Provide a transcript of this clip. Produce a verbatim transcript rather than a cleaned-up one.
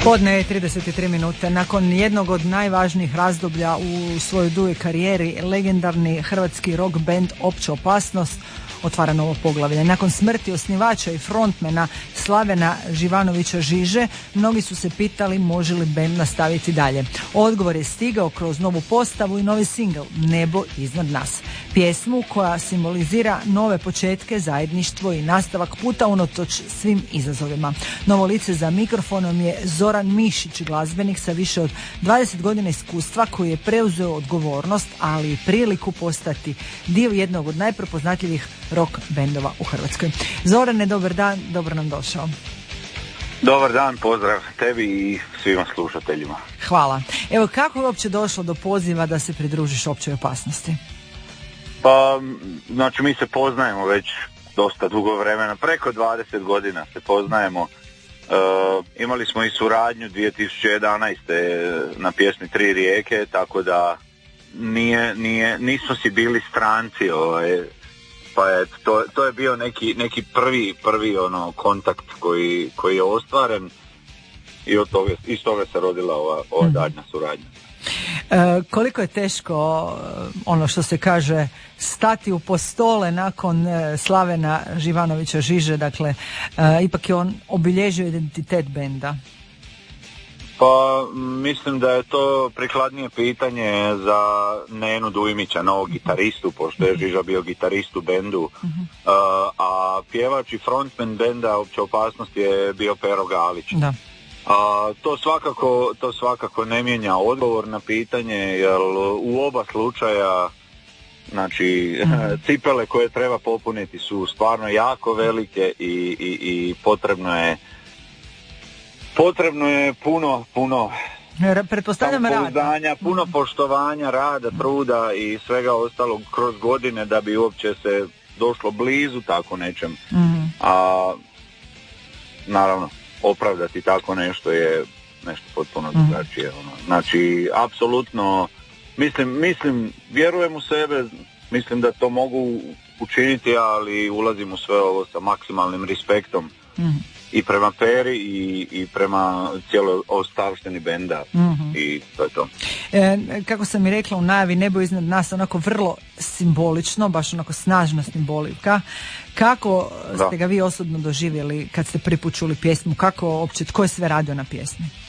Podne je trideset tri minute. Nakon jednog od najvažnijih razdoblja u svojoj dugoj karijeri, legendarni hrvatski rock band Opća opasnost otvara novo poglavlje. Nakon smrti osnivača i frontmena Slavena Živanovića Žiže, mnogi su se pitali može li band nastaviti dalje. Odgovor je stigao kroz novu postavu i novi singl Nebo iznad nas. Pjesmu koja simbolizira nove početke, zajedništvo i nastavak puta unatoč svim izazovima. Novo lice za mikrofonom je Zoran Mišić, glazbenik sa više od dvadeset godina iskustva koji je preuzeo odgovornost, ali i priliku postati dio jednog od najprepoznatljivih rock bendova u Hrvatskoj. Zorane, dobar dan, dobro nam došao. Dobar dan, pozdrav tebi i svima slušateljima. Hvala. Evo, kako je uopće došlo do poziva da se pridružiš Općoj opasnosti? Pa, znači mi se poznajemo već dosta dugo vremena, preko dvadeset godina se poznajemo. E, imali smo i suradnju dvije tisuće jedanaeste na pjesmi Tri rijeke, tako da nije, nije, nismo si bili stranci, ovaj, pa je, to, to je bio neki, neki prvi, prvi ono, kontakt koji, koji je ostvaren i od toga, iz toga se rodila ova, ova mm. daljna suradnja. E, koliko je teško, ono što se kaže, stati u postole nakon e, Slavena Živanovića Žiže, dakle, e, ipak je on obilježio identitet benda? Pa mislim da je to prikladnije pitanje za Nenu Dujmića, novog gitaristu, pošto je Žiža bio gitarist u bendu, uh-huh. a, a pjevač i frontman benda Opće opasnosti je bio Pero Galić. Da. A, to svakako, to svakako ne mijenja odgovor na pitanje, jer u oba slučaja, znači, mm. cipele koje treba popuniti su stvarno jako velike i, i, i potrebno je potrebno je puno, puno pretpostavljam rada, puno poštovanja, rada, truda i svega ostalog kroz godine da bi uopće se došlo blizu tako nečem. Mm. A naravno, opravdati tako nešto je nešto potpuno mm. drugačije. Ono. Znači, apsolutno, mislim, mislim, vjerujem u sebe, mislim da to mogu učiniti, ali ulazim u sve ovo sa maksimalnim respektom. Mm. I prema Peri i, i prema cijeloj ostavštini benda mm-hmm. i to je to. E, kako sam i rekla u najavi, Nebo iznad nas, onako vrlo simbolično, baš onako snažna simbolika. Kako da. ste ga vi osobno doživjeli kad ste prvi put čuli pjesmu? Kako uopće, tko je sve radio na pjesmi?